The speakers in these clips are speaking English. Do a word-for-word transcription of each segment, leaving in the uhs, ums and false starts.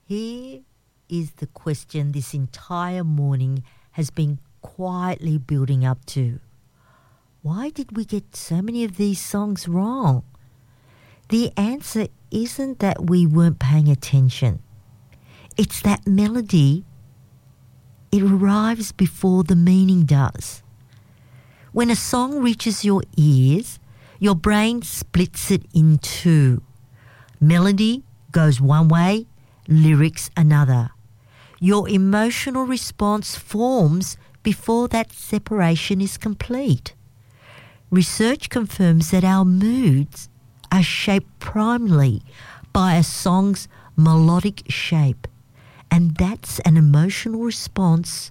Here is the question this entire morning has been quietly building up to. Why did we get so many of these songs wrong? The answer isn't that we weren't paying attention. It's that melody, it arrives before the meaning does. When a song reaches your ears, your brain splits it in two. Melody goes one way, lyrics another. Your emotional response forms before that separation is complete. Research confirms that our moods are shaped primarily by a song's melodic shape, and that's an emotional response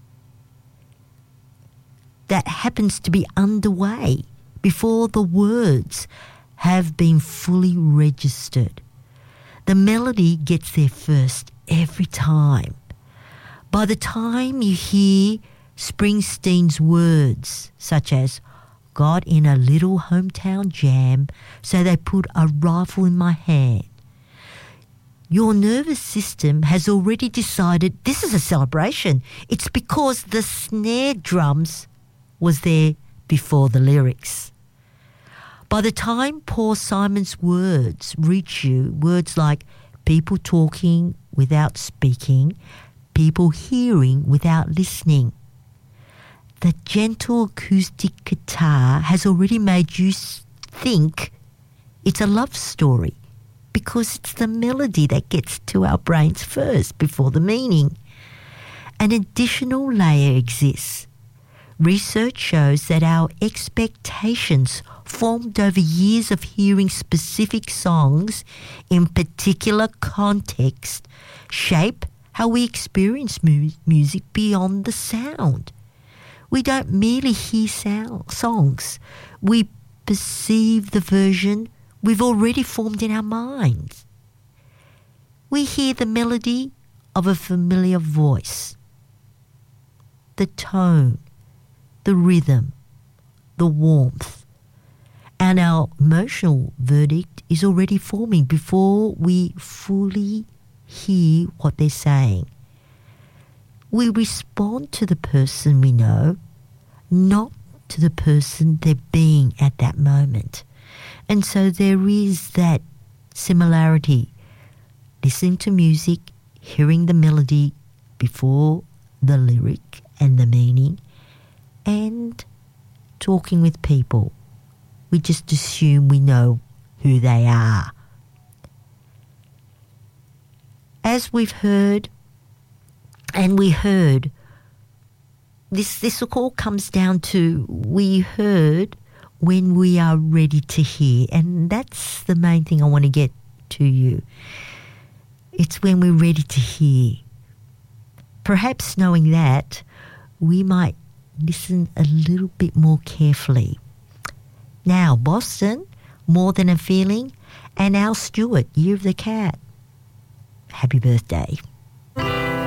that happens to be underway before the words have been fully registered. The melody gets there first every time. By the time you hear Springsteen's words, such as, got in a little hometown jam, so they put a rifle in my hand, your nervous system has already decided this is a celebration. It's because the snare drums was there before the lyrics. By the time Paul Simon's words reach you, words like people talking without speaking, people hearing without listening, the gentle acoustic guitar has already made you think it's a love story because it's the melody that gets to our brains first before the meaning. An additional layer exists. Research shows that our expectations formed over years of hearing specific songs in particular context shape how we experience mu- music beyond the sound. We don't merely hear sound, songs. We perceive the version we've already formed in our minds. We hear the melody of a familiar voice, the tone, the rhythm, the warmth, and our emotional verdict is already forming before we fully hear what they're saying. We respond to the person we know, not to the person they're being at that moment. And so there is that similarity. Listening to music, hearing the melody before the lyric and the meaning, and talking with people. We just assume we know who they are. As we've heard, and we heard, this, this all comes down to we heard when we are ready to hear. And that's the main thing I want to get to you. It's when we're ready to hear. Perhaps knowing that, we might listen a little bit more carefully. Now, Boston, More Than a Feeling, and Al Stewart, Year of the Cat. Happy birthday.